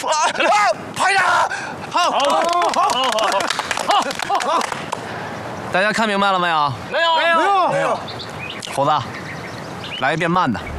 排长，好， 大家看明白了没有？ 没有。 胡子，来一遍慢的。